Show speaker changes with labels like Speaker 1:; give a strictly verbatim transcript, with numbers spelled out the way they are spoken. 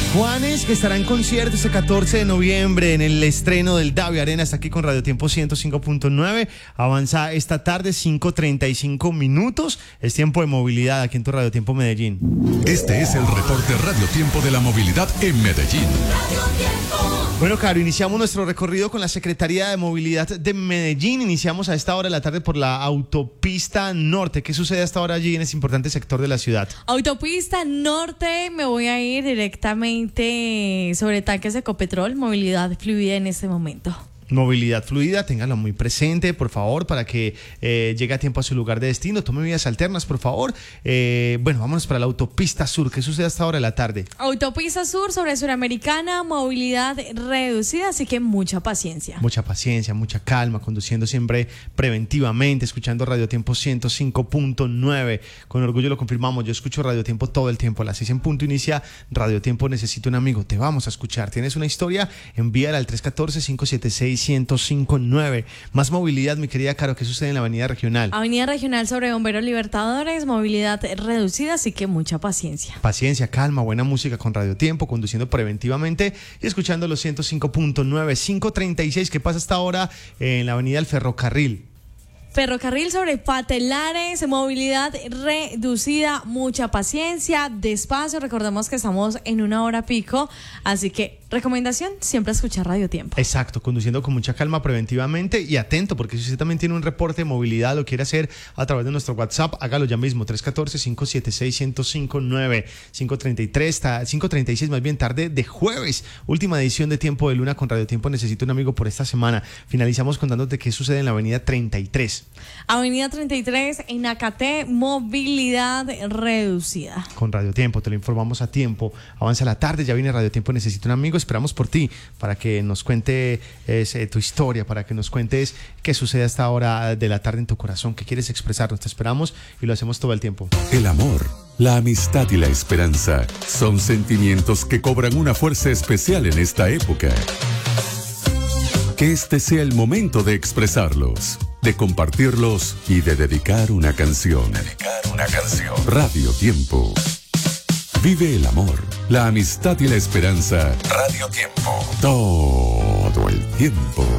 Speaker 1: Juanes, que estará en concierto este catorce de noviembre en el estreno del Davi Arena, está aquí con Radio Tiempo ciento cinco punto nueve. Avanza esta tarde, cinco treinta y cinco minutos. Es tiempo de movilidad aquí en tu Radio Tiempo Medellín.
Speaker 2: Este es el reporte Radio Tiempo de la movilidad en Medellín.
Speaker 1: Bueno, Caro, iniciamos nuestro recorrido con la Secretaría de Movilidad de Medellín. Iniciamos a esta hora de la tarde por la Autopista Norte. ¿Qué sucede a esta hora allí en ese importante sector de la ciudad?
Speaker 3: Autopista Norte, me voy a ir directamente sobre tanques de Ecopetrol, movilidad fluida en este momento.
Speaker 1: Movilidad fluida, ténganlo muy presente, por favor, para que eh, llegue a tiempo a su lugar de destino. Tome vías alternas, por favor. Eh, bueno, vámonos para la Autopista Sur. ¿Qué sucede hasta ahora de la tarde?
Speaker 3: Autopista Sur sobre Suramericana, movilidad reducida, así que mucha paciencia.
Speaker 1: Mucha paciencia, mucha calma, conduciendo siempre preventivamente, escuchando Radio Tiempo ciento cinco punto nueve. Con orgullo lo confirmamos, yo escucho Radio Tiempo todo el tiempo. A las seis en punto inicia Radio Tiempo Necesito un Amigo. Te vamos a escuchar. ¿Tienes una historia? Envíala al tres uno cuatro, cinco siete seis, uno cero cinco nueve. Más movilidad, mi querida Caro, ¿qué sucede en la Avenida Regional?
Speaker 3: Avenida Regional sobre Bomberos Libertadores, movilidad reducida, así que mucha paciencia.
Speaker 1: Paciencia, calma, buena música con Radio Tiempo, conduciendo preventivamente y escuchando los ciento cinco punto nueve. cinco treinta y seis, ¿qué pasa hasta ahora en la Avenida del Ferrocarril?
Speaker 3: Ferrocarril sobre Patelares, movilidad reducida, mucha paciencia, despacio. Recordemos que estamos en una hora pico, así que recomendación, siempre escuchar Radio Tiempo.
Speaker 1: Exacto, conduciendo con mucha calma preventivamente y atento, porque si usted también tiene un reporte de movilidad, lo quiere hacer a través de nuestro WhatsApp, hágalo ya mismo, tres uno cuatro, cinco siete seis, uno cero cinco nueve. cinco treinta y tres, cinco treinta y seis más bien, tarde de jueves, última edición de Tiempo de Luna con Radio Tiempo Necesito un Amigo por esta semana. Finalizamos contándote qué sucede en la Avenida treinta y tres.
Speaker 3: Avenida treinta y tres en Acaté, movilidad reducida.
Speaker 1: Con Radio Tiempo, te lo informamos a tiempo. Avanza la tarde, ya viene Radio Tiempo Necesito un Amigo. Esperamos por ti, para que nos cuente eh, tu historia, para que nos cuentes qué sucede a esta hora de la tarde en tu corazón, qué quieres expresarnos. Te esperamos y lo hacemos todo el tiempo.
Speaker 2: El amor, la amistad y la esperanza son sentimientos que cobran una fuerza especial en esta época. Que este sea el momento de expresarlos, de compartirlos y de dedicar una canción. Dedicar una canción. Radio Tiempo. Vive el amor, la amistad y la esperanza. Radio Tiempo. Todo el tiempo.